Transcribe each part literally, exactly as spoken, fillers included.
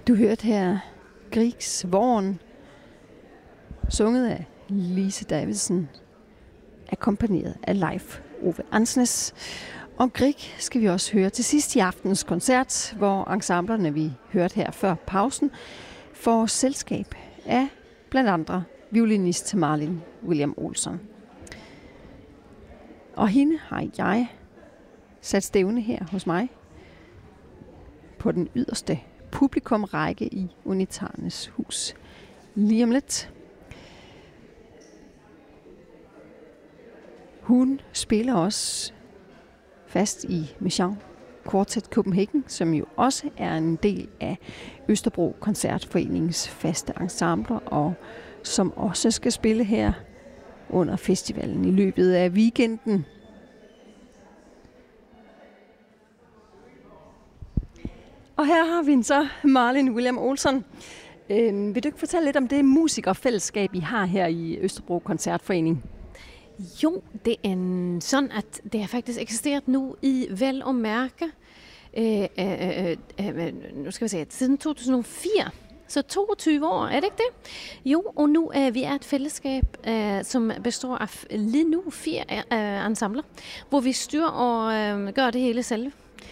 Du hørte her Griegs Våren, sunget af Lise Davidsen, akkompagneret af Leif Ove Ansnes. Og Grieg skal vi også høre til sidst i aftens koncert, hvor ensemblerne, vi hørte her før pausen, får selskab af blandt andre violinist Marlin William Olsen. Og hende har jeg sat stævne her hos mig på den yderste publikumrække i Unitarnes hus lige om lidt. Hun spiller også fast i Messiaen Quartet Copenhagen, som jo også er en del af Østerbro Koncertforeningens faste ensembler, og som også skal spille her under festivalen i løbet af weekenden. Og her har vi en så Marlin William Olsen. Øh, vil du ikke fortælle lidt om det musikerfællesskab, I har her i Østerbro Koncertforening? Jo, det er en, sådan, at det har faktisk eksisteret nu i vel og mærke, øh, øh, øh, nu skal vi se, siden to tusind og fire. Så toogtyve år, er det ikke det? Jo, og nu er vi er et fællesskab, øh, som består af lige nu fire øh, ensembler, hvor vi styrer og øh, gør det hele selv.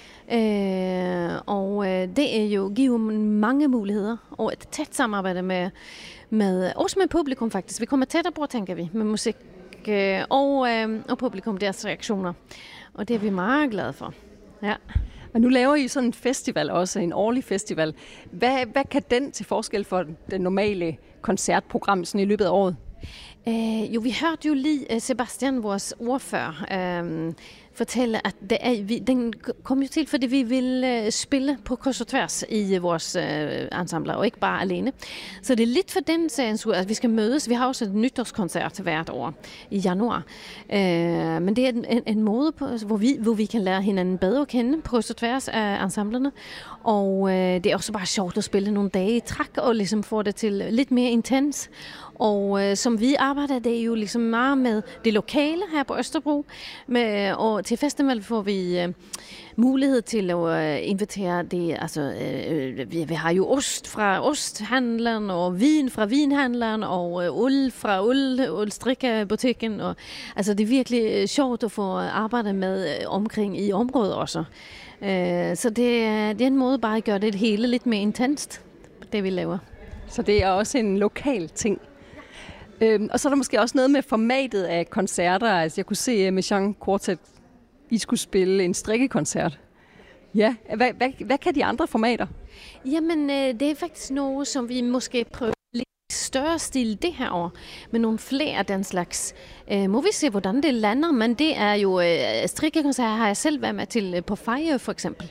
Øh, og øh, det er jo giver mange muligheder og et tæt samarbejde med, med også med publikum faktisk. Vi kommer tættere på, tænker vi, med musik øh, og, øh, og publikum, deres reaktioner. Og det er vi meget glade for. Ja. Og nu laver I sådan en festival også, en årlig festival. Hvad, hvad kan den til forskel for den normale koncertprogram sådan i løbet af året? Øh, jo, vi hørte jo lige Sebastian, vores ordfører, øh, fortælle, at det er, vi, den kom jo til, fordi vi vil spille på kryds og tværs i vores øh, ensembler, og ikke bare alene. Så det er lidt for den sagens, at vi skal mødes. Vi har også et nytårskoncert hvert år i januar. Øh, men det er en, en, en måde, på, hvor, vi, hvor vi kan lære hinanden bedre at kende på kryds og tværs af ensemblerne. Og øh, det er også bare sjovt at spille nogle dage i træk, og ligesom få det til lidt mere intens. Og øh, som vi arbejder, det er jo ligesom meget med det lokale her på Østerbro. Med, og til festival får vi øh, mulighed til at øh, invitere det. Altså, øh, vi, vi har jo ost fra osthandleren, og vin fra vinhandleren, og øh, uld fra uld, uldstrikkebutikken. Og, altså, det er virkelig øh, sjovt at få arbejde med øh, omkring i området også. Øh, så det, det er en måde bare at gøre det hele lidt mere intenst, det vi laver. Så det er også en lokal ting. Øhm, og så er der måske også noget med formatet af koncerter. Altså jeg kunne se uh, Messiaen Quartet, I skulle spille en strikkekoncert. Ja, hvad, hvad, hvad kan de andre formater? Jamen, øh, det er faktisk noget, som vi måske prøver lidt større stil det her år, med nogle flere af den slags. Øh, må vi se, hvordan det lander, men det er jo øh, strikkekoncerter har jeg selv været med til øh, på Fejø for eksempel.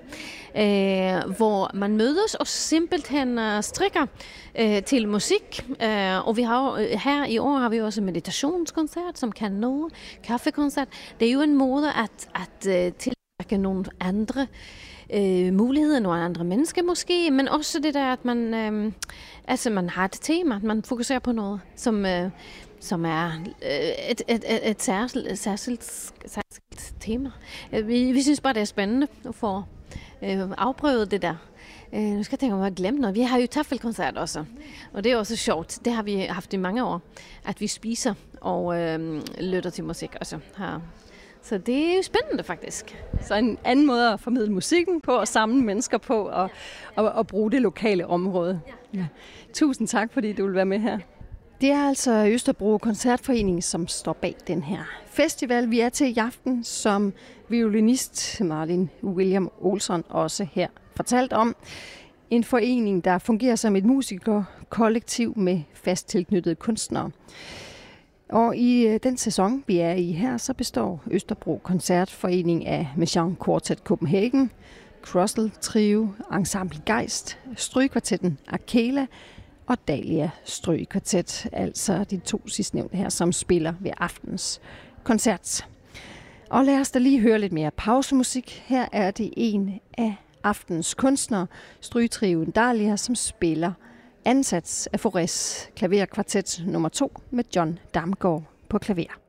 Øh, hvor man mødes og simpelthen uh, strikker uh, til musik. Uh, og vi har uh, her i år har vi også meditationskoncert, som kan nå, kaffekoncert. Det er jo en måde at, at uh, tiltrække nogle andre uh, muligheder, nogle andre mennesker måske, men også det der, at man, uh, altså man har et tema, at man fokuserer på noget, som, uh, som er uh, et, et, et, et særskilt, særskilt, særskilt tema. Uh, vi, vi synes bare, det er spændende at få Øh, afprøvet det der. Øh, nu skal jeg tænke, om jeg har glemt noget. Vi har jo taffelkoncert også, og det er også sjovt. Det har vi haft i mange år, at vi spiser og øh, lytter til musik også her. Så det er jo spændende faktisk. Så en anden måde at formidle musikken på, og samle mennesker på, og, og, og bruge det lokale område. Ja. Tusind tak, fordi du vil være med her. Det er altså Østerbro Koncertforening, som står bag den her festival, vi er til i aften, som violinist Marlin William Olsen også her fortalt om. En forening, der fungerer som et musikerkollektiv med fast tilknyttede kunstnere. Og i den sæson, vi er i her, så består Østerbro Koncertforening af Messiaen Quartet Copenhagen, Crossel Trio, Ensemble Geist, Strygekvartetten Akela og Dahlia Strygekvartet, altså de to sidstnævnte her, som spiller ved aftens koncert. Og lad os da lige høre lidt mere pausemusik. Her er det en af aftens kunstnere, strygetrioen Dahlia, som spiller ansats af Faurés klaverkvartet nummer to med John Damgaard på klaver.